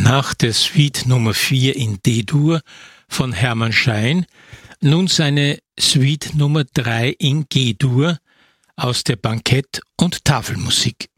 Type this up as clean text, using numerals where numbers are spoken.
Nach der Suite Nummer 4 in D-Dur von Hermann Schein nun seine Suite Nummer 3 in G-Dur aus der Bankett- und Tafelmusik.